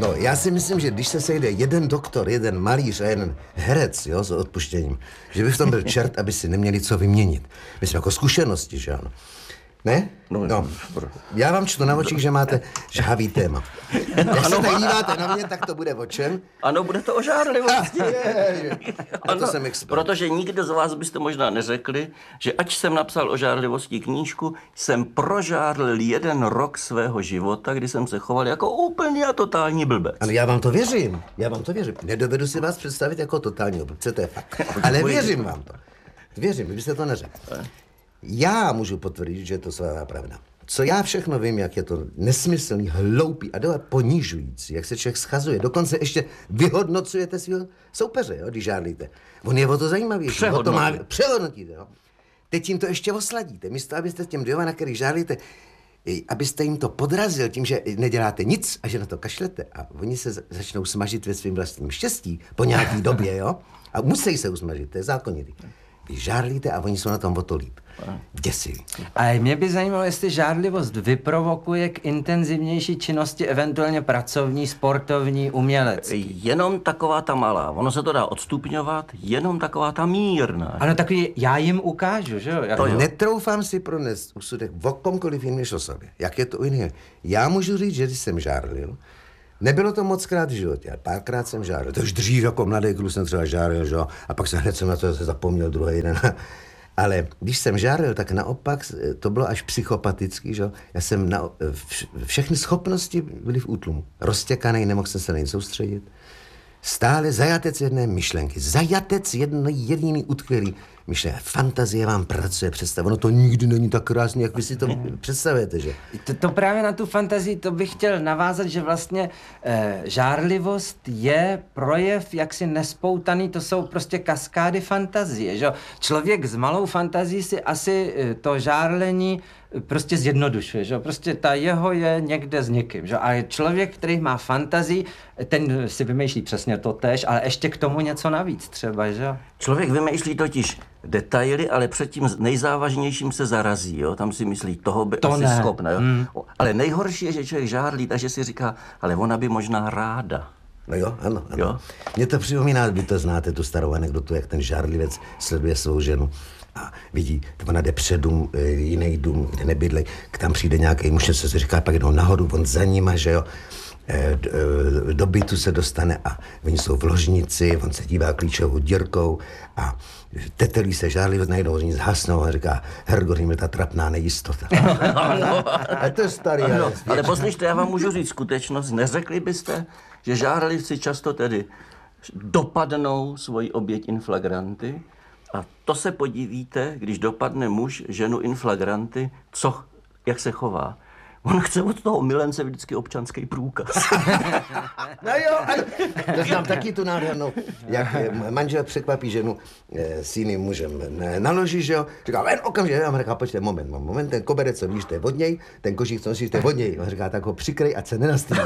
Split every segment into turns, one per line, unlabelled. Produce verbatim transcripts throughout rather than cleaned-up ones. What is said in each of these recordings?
No, já si myslím, že když se sejde jeden doktor, jeden malíř a jeden herec, jo, s odpuštěním, že by v tom byl čert, aby si neměli co vyměnit. Myslím, jako zkušenosti, že ano. Ne?
No,
no. Já vám čtu na očích, že máte žhavý téma. Když se tak díváte na mě, tak to bude o čem?
Ano, bude to o žárlivosti.
A to jsem expert.
Protože nikdo z vás byste možná neřekli, že ač jsem napsal o žárlivosti knížku, jsem prožárlil jeden rok svého života, kdy jsem se choval jako úplný a totální blbec.
Ale já vám to věřím. Já vám to věřím. Nedovedu si vás představit jako totální blbce, to je fakt. Ale věřím vám to. Věřím, kdybyste to neřekl. Já můžu potvrdit, že je to svá pravda. Co já všechno vím, jak je to nesmyslný, hloupý a dole ponižující, jak se člověk schazuje. Dokonce ještě vyhodnocujete svého soupeře, jo, když žádlíte. On je o to zajímavější. O to má, přehodnotíte. Jo. Teď jim to ještě osladíte. Místo, abyste těm dvěma, na kterých žádlíte, abyste jim to podrazil tím, že neděláte nic a že na to kašlete a oni se začnou smažit ve svým vlastním štěstí po nějaký době, jo. A musí se usmažit, to je zákonitý. Vy žárlíte a oni jsou na tom o to líp. Děsivý.
A mě by zajímalo, jestli žárlivost vyprovokuje k intenzivnější činnosti, eventuálně pracovní, sportovní, umělecké.
Jenom taková ta malá. Ono se to dá odstupňovat, jenom taková ta mírná.
Ano, takový, já jim ukážu, že jo?
To jo. Netroufám si pronést úsudek o komkoliv jiným než o sobě. Jak je to u jiného? Já můžu říct, že když jsem žárlil, nebylo to moc krát v životě, ale párkrát jsem žárlil. To už dřív jako mladý kluk jsem třeba žárlil, že jo? A pak jsem hned jsem na to zase zapomněl druhý den. Ale když jsem žárlil, tak naopak to bylo až psychopatický, že jo? Já jsem na, vš, všechny schopnosti byly v útlumu. Roztěkaný, nemohl jsem se na nic soustředit. Stále zajatec jedné myšlenky. Zajatec jedné jediný utkvělý myšlenky. Fantazie vám pracuje, představ. Ono to nikdy není tak krásný, jak vy si to představujete, že?
To, to právě na tu fantazii, to bych chtěl navázat, že vlastně e, žárlivost je projev jaksi nespoutaný, to jsou prostě kaskády fantazie, že? Člověk s malou fantazí si asi e, to žárlení prostě zjednodušuje, že? Prostě ta jeho je někde s někým, že? A člověk, který má fantazii, ten si vymýšlí přesně to též, ale ještě k tomu něco navíc třeba, že?
Člověk vymýšlí totiž detaily, ale před tím nejzávažnějším se zarazí, jo? Tam si myslí, toho by
to
asi
ne.
schopna, jo?
Hmm.
Ale nejhorší je, že člověk žárlí, takže si říká, ale ona by možná ráda.
No jo, ano, ano.
Jo?
Mně to připomíná, vy to znáte, tu starou anekdotu, jak ten žárlivec sleduje svou ženu a vidí, ona jde před dům, jiný dům, kde nebydlej, k tam přijde nějaký muž, co se říká, pak jdou nahoru, on za nima, že jo, do bytu se dostane a oni jsou v ložnici, on se dívá klíčovou dírkou a tetelí se žárlivost, najednou oni zhasnou a říká, Hergory, mi ta trapná nejistota. A to je starý, ale,
no, ale poslyšte, já vám můžu říct skutečnost, neřekli byste, že žárlivci často tedy dopadnou svoji oběť in flagranti a to se podívíte, když dopadne muž ženu in flagranti, co, jak se chová. On chce od toho milence vždycky občanský průkaz.
No jo, ale to znám taky tu nádhernou, jak manžel překvapí ženu e, s jiným mužem na loži, že jo, říká, ven okamžitě, já mu říká, počkej, moment, moment, ten koberec, co víš, to je od něj, ten kožík, co nosíš, to je od něj. On říká, tak ho přikrej, ať se nenastýlí.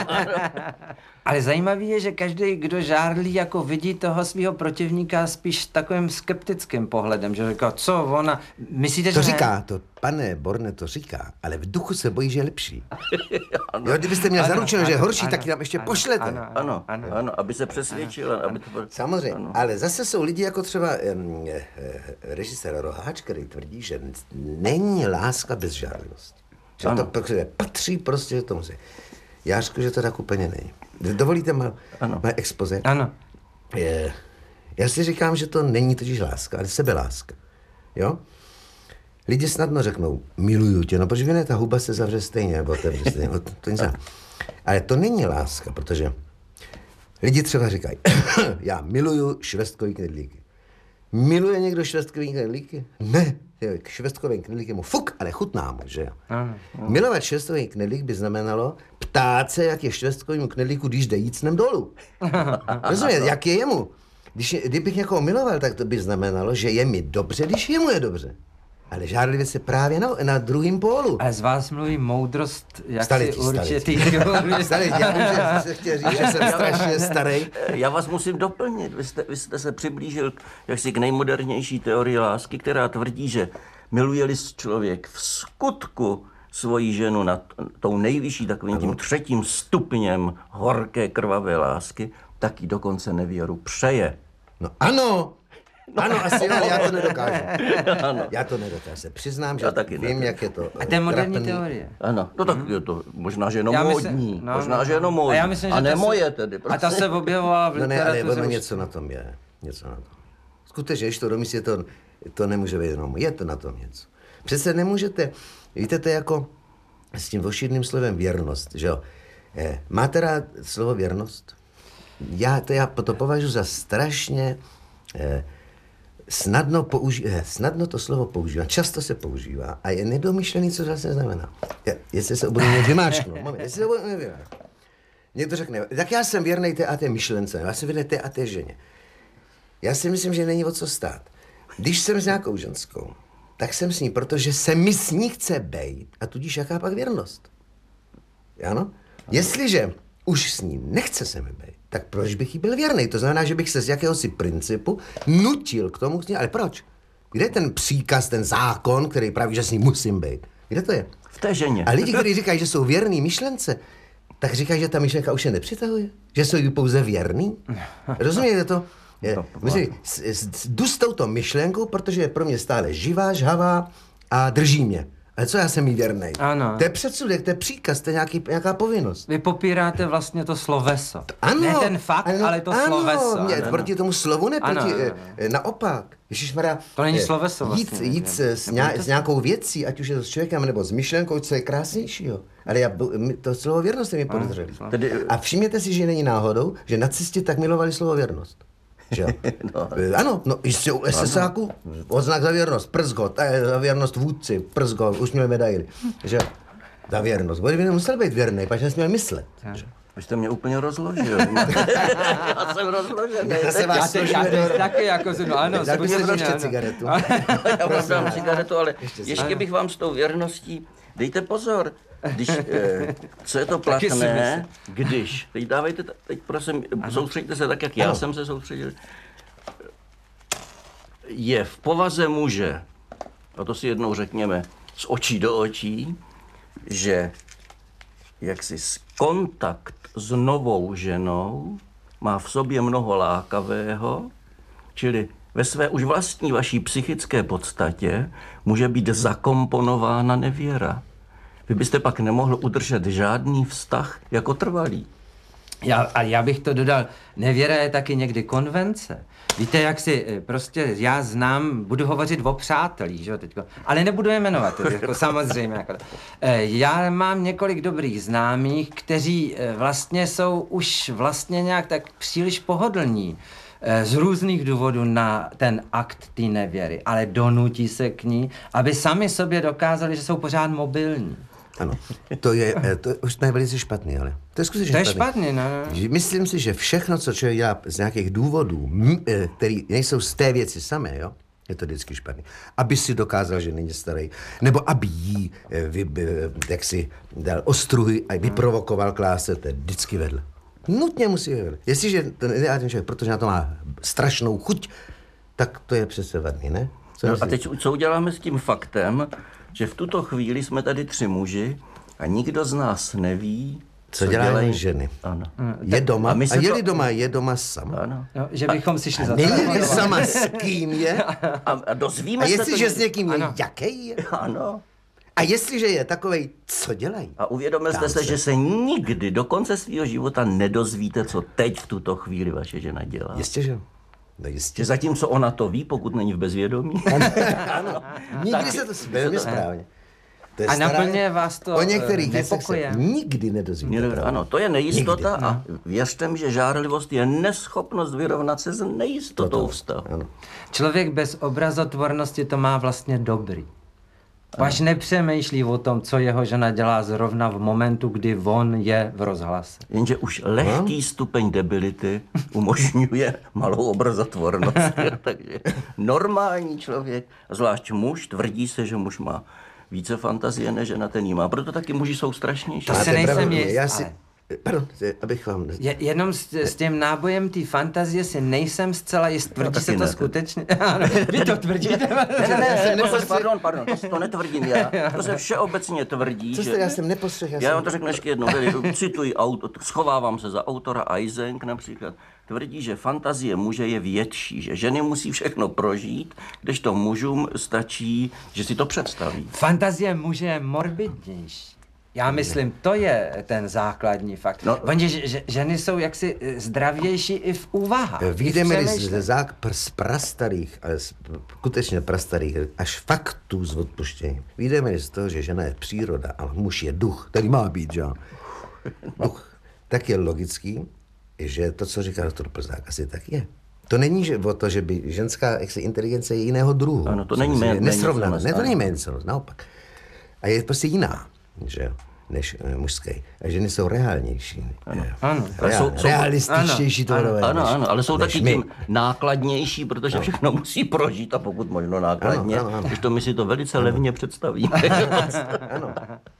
Ale zajímavý je, že každý, kdo žárlí, jako vidí toho svého protivníka spíš takovým skeptickým pohledem, že říká, co ona, myslíte,
to
že
říká, to pane Borne to říká, ale v duchu se bojí, že je lepší. Jo, kdybyste měl zaručeno, že je horší, ano, tak tam ještě
ano,
pošlete.
Ano, ano, ano, ano, aby se přesvědčil. Aby to...
Samozřejmě,
ano.
ale zase jsou lidi jako třeba um, režisér Roháč, který tvrdí, že není láska bez žárlivosti. Že ano. To patří prostě tomu. Já řeknu, že to tak úplně není. Dovolíte má, má expoze?
Ano.
Je, já si říkám, že to není totiž láska, ale sebeláska. Jo? Lidi snadno řeknou, miluju tě, no protože ne, ta huba se zavře stejně, nebo otevře stejně, to, to nic. Ale to není láska, protože lidi třeba říkají, já miluju švestkový knedlíky. Miluje někdo švestkový knedlíky? Ne, švestkový knedlík je mu fuk, ale chutná mu, že jo?
Ano, ano.
Milovat švestkový knedlík by znamenalo ptát se, jak je švestkovým knedlíku, když jde jít snem dolů. Rozumět, jak je jemu? Když, kdybych někoho miloval, tak to by znamenalo, že je mi dobře, když jemu je dobře. Ale žárlivě se právě na, na druhém pólu.
Ale z vás mluví moudrost, jak
staletí,
si určitý...
Staletí, já vím, že jste chtěl říct, že jsem strašně starý.
Já vás musím doplnit. Vy jste, vy jste se přiblížil jaksi k nejmodernější teorii lásky, která tvrdí, že miluje-li člověk v skutku svoji ženu nad tou nejvyšší takovým tím třetím stupněm horké krvavé lásky, tak jí dokonce nevěru přeje.
No ano, ano, asi jo, ale já to nedokážu. Já to nedokážu. Se přiznám, že
Já taky
vím,
ne.
jak je to.
A to je moderní
trapný.
teorie.
Ano, no tak je to možná, že jenom
Já
módní,
myslím- no,
možná,
no.
že jenom
A
módní,
já myslím,
a
že
ne
ta se-
moje tedy.
A ta se objevovala v
No ne, ale
literatuře.
ono
už-
něco na tom je. Něco na tom. Skutečně, když to domyslíte, to, to nemůže být jenom. Je to na tom něco. Přece nemůžete, víte, to je jako s tím ošidným slovem věrnost, že jo. Eh, máte rád slovo věrnost? Já to, já to považuji za strašně eh, snadno, použi- eh, snadno to slovo používá, často se používá a je nedomyšlený, co to vlastně znamená. Je, jestli se budu mít vymáčknout, moment, jestli se budu mít vymáčknout. Někdo řekne, tak já jsem věrnej té a té myšlence, já jsem věrnej té a té ženě. Já si myslím, že není o co stát. Když jsem s nějakou ženskou, tak jsem s ní, protože se mi s ní chce bejt a tudíž jaká pak věrnost. Ano? Jestliže už s ní nechce se mi bejt, tak proč bych jí byl věrný? To znamená, že bych se z jakéhosi principu nutil k tomu, ale proč? Kde je ten příkaz, ten zákon, který praví, že s ní musím bejt? Kde to je?
V té ženě.
A lidi, kteří říkají, že jsou věrní myšlence, tak říkají, že ta myšlenka už je nepřitahuje? Že jsou jí pouze věrný? Rozumíte to? Je, myslím, s- s- jdu s touto myšlenkou, protože je pro mě stále živá, žhavá a drží mě. Ale co já jsem jí věrnej?
Ano.
To je předsudek, to je příkaz, to je nějaký, nějaká povinnost.
Vy popíráte vlastně to sloveso.
Ano,
Ne ten fakt,
ano,
ale to
ano,
sloveso.
Mě,
ano.
proti tomu slovu ne,
Ano,
proti,
ano,
eh,
ano.
eh, naopak. Ježišmarja,
To není
eh,
sloveso vlastně,
Jít, jít
ne?
s, s, ně, s nějakou věcí, ať už je to s člověkem nebo s myšlenkou, co je krásnějšího. Ale já, my- to slovo věrnost je mi podezřelý.
Tedy-
A všimněte si, že není náhodou, že nacisti tak milovali slovo věrnost. Že jo?
No.
Eh, Ano, no jistě u SSáku odznak za věrnost, przgo, to je za věrnost vůdci, przgo, už měli medaily. Že jo? Za věrnost. Bo by nemusel být věrný, protože nesměl myslet. Že?
Vy jste mě úplně rozložil. Já jsem rozložený.
Já se vás
Já teď, já
složíme do-
teď taky jako jsem, no ano,
Tak mě
zkuste,
vročte
ano.
cigaretu.
Já vám dám cigaretu, ale ještě bych vám s tou věrností, dejte pozor, když, eh, co je to
Taky si
platné, když, teď dávejte, t- teď prosím, soustřeďte se tak, jak já
Ano.
jsem se soustředil, je v povaze muže, a to si jednou řekněme, z očí do očí, že jaksi s- kontakt s novou ženou má v sobě mnoho lákavého, čili ve své už vlastní vaší psychické podstatě může být zakomponována nevěra. Vy byste pak nemohl udržet žádný vztah jako trvalý.
Já, a já bych to dodal, nevěra je taky někdy konvence. Víte, jak si eh, prostě, já znám, budu hovořit o přátelích, že jo, teďko, ale nebudu je jmenovat, jako samozřejmě. Jako, eh, já mám několik dobrých známých, kteří eh, vlastně jsou už vlastně nějak tak příliš pohodlní eh, z různých důvodů na ten akt té nevěry, ale donutí se k ní, aby sami sobě dokázali, že jsou pořád mobilní.
Ano, to je, eh, to už jsme velice špatný, ale to je skutečně
To je
špatný.
špatný, no.
Že Myslím si, že všechno, co člověk dělá z nějakých důvodů, m- eh, které nejsou z té věci samé, jo, je to vždycky špatný. Aby si dokázal, že není starý, nebo aby jí, eh, vy, eh, jak si dal ostruhy a vyprovokoval k lásce, to je vždycky vedle. Nutně musí být vedle. Jestliže ten ideální člověk, protože na to má strašnou chuť, tak to je přece vadný, ne? Co
No a
myslíš?
teď co uděláme s tím faktem, že v tuto chvíli jsme tady tři muži a nikdo z nás neví,
Co dělají
dělají
ženy?
Ano.
Je doma
a
a,
my se
a je-li
to-
doma, je doma sama.
Ano.
No, že bychom si šli za
Není sama s kým je.
A, a dozvíme
A
se
jestliže
to...
s někým je,
Ano.
jaký je?
Ano.
A jestliže je takovej, co dělají?
A uvědomil jste
Ptám
se,
se.
že se nikdy do konce svého života nedozvíte, co teď v tuto chvíli vaše žena dělá.
Jistě, že? No jistě.
Že zatímco ona to ví, pokud není v bezvědomí.
Ano, nikdy se to velmi správně. To je
A
stará-
naplňuje vás to,
O některých
eh,
věcech se
nepokojem?
nikdy nedozvíte. pravdu.
Ano, to je nejistota
Nikdy.
a věřte mi, že žárlivost je neschopnost vyrovnat se s nejistotou vztahu.
Ano.
Člověk bez obrazotvornosti to má vlastně dobrý. Až nepřemýšlí o tom, co jeho žena dělá zrovna v momentu, kdy on je v rozhlase.
Jenže už lehký stupeň debility umožňuje malou obrazotvornost. Takže normální člověk, zvlášť muž, tvrdí se, že muž má více fantazie, než žena ten jí má. Proto taky muži jsou strašnější.
To se
Máte
nejsem
pravdu,
jist,
já si,
ale-
Pardon, abych vám...
Je, jenom s, s tím nábojem té fantazie si nejsem zcela jist. Tvrdí se to
ne.
skutečně? Ano, vy to tvrdíte?
Ne, ne, ne, ne, to, pardon, pardon, to, to netvrdím já. To se všeobecně tvrdí,
Co jste,
že...
já jsem nepostřehl.
Já
jsem...
vám to řeknu ještě jednou, tedy cituji, auto, schovávám se za autora Eysenck například, tvrdí, že fantazie muže je větší, že ženy musí všechno prožít, kdežto mužům stačí, že si to představí.
Fantazie muže je morbidnější. Já myslím, to je ten základní fakt. No, Oni, že, že, ženy jsou jaksi zdravější i v úvahách.
Vyjdeme ze zák z prastarých, ale skutečně prastarých, až faktů s odpuštěním. Vyjdeme z toho, že žena je příroda, ale muž je duch, který má být, že? Duch. Tak je logický, že to, co říká doktor Plzák, asi tak je. To není že o to, že by ženská jaksi, inteligence je jiného druhu.
Ano, to není méně.
Nesrovnané. Ne, to není méně, naopak. A je prostě jiná, že než e, mužské. A ženy jsou reálnější.
Ano. ano.
Reál,
jsou, jsou,
realističtější tvorové.
Ano,
než,
ano, ale jsou taky
my.
tím nákladnější, protože všechno musí prožít a pokud možno nákladně,
Ano, ano, ano.
když to my si to velice levně představíme.
Ano.